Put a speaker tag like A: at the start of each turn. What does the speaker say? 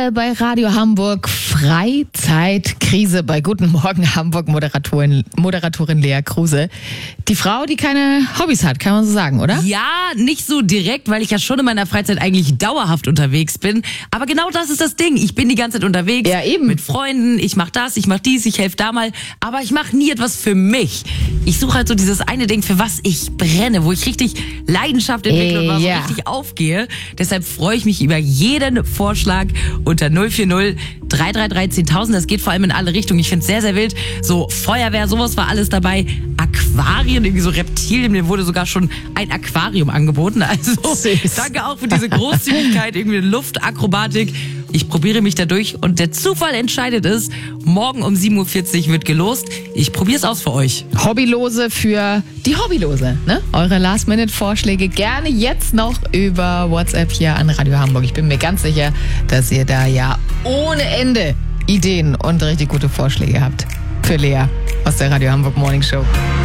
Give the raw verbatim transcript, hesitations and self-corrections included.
A: Gerade bei Radio Hamburg Freizeitkrise bei Guten Morgen Hamburg Moderatorin, Moderatorin Lea Kruse. Die Frau, die keine Hobbys hat, kann man so sagen, oder?
B: Ja, nicht so direkt, weil ich ja schon in meiner Freizeit eigentlich dauerhaft unterwegs bin. Aber genau das ist das Ding. Ich bin die ganze Zeit unterwegs.
A: Ja, eben.
B: Mit Freunden. Ich mach das, ich mach dies, ich helfe da mal. Aber ich mache nie etwas für mich. Ich suche halt so dieses eine Ding, für was ich brenne, wo ich richtig Leidenschaft entwickle und
A: Äh,
B: so
A: ja.
B: richtig aufgehe. Deshalb freue ich mich über jeden Vorschlag unter null vier null drei drei drei zehntausend. Das geht vor allem in alle Richtungen. Ich finde es sehr, sehr wild. So Feuerwehr, sowas war alles dabei. Aquarien, irgendwie so Reptilien. Mir wurde sogar schon ein Aquarium angeboten. Also
A: Süß.
B: danke auch für diese Großzügigkeit, irgendwie Luftakrobatik. Ich probiere mich da durch und der Zufall entscheidet es. Morgen um sieben Uhr vierzig wird gelost. Ich probiere es aus für euch.
A: Hobbylose für die Hobbylose. Ne? Eure Last-Minute-Vorschläge gerne jetzt noch über WhatsApp hier an Radio Hamburg. Ich bin mir ganz sicher, dass ihr da ja ohne Ende Ideen und richtig gute Vorschläge habt. Für Lea aus der Radio Hamburg Morning Show.